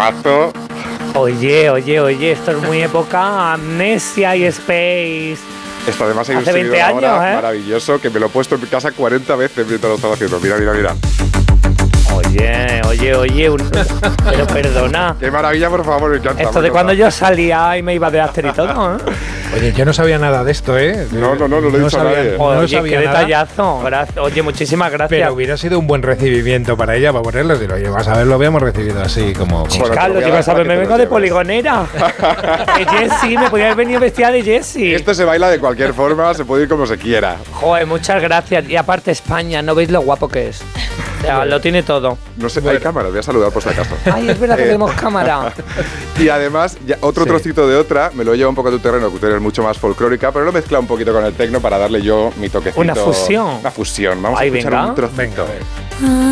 temazo. Oye, esto es muy época Amnesia y Space. Esto además hay un Hace 20 sonido ahora años, maravilloso que me lo he puesto en mi casa 40 veces mientras lo estaba haciendo. Mira. Oye, pero perdona. Qué maravilla, por favor, me encanta. Esto de cuando yo salía y me iba de after y todo, ¿eh? Oye, yo no sabía nada de esto, ¿eh? No lo he dicho a nadie. Oye, qué detallazo. Oye, muchísimas gracias. Pero hubiera sido un buen recibimiento para ella, para ponerlo. Digo, oye, vas a ver, lo habíamos recibido así como... Bueno, Carlos, yo vas a ver, me vengo de poligonera. De Jessie, me podía haber venido vestida de Jessie. Esto se baila de cualquier forma, se puede ir como se quiera. Joder, muchas gracias. Y aparte España, ¿no veis lo guapo que es? O sea, lo tiene todo. No sé, hay cámara, voy a saludar por si acaso. Ay, es verdad que tenemos cámara. Y además, otro trocito de otra, me lo lleva un poco a tu terreno, que tú eres mucho más folclórica, pero lo he mezclado un poquito con el tecno para darle yo mi toquecito. Una fusión. Una fusión. Vamos Ay, a escuchar venga. un trocito. Venga, a ver.